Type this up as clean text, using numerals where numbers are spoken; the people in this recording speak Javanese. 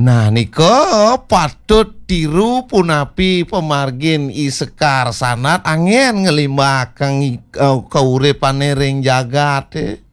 Nah niko patut tiru punapi pemargin Isekar sanat angin ngelimbah kang kauripane ring jagat